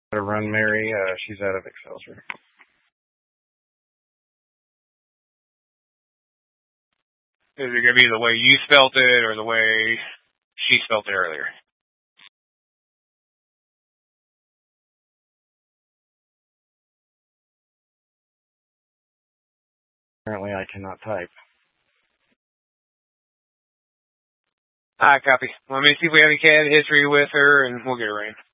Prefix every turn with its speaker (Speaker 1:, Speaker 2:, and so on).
Speaker 1: To run Mary. She's out of Excelsior.
Speaker 2: Is it going to be the way you spelt it or the way she spelt it earlier?
Speaker 1: Apparently I cannot type.
Speaker 2: Copy. Let me see if we have any CAD history with her, and we'll get her in.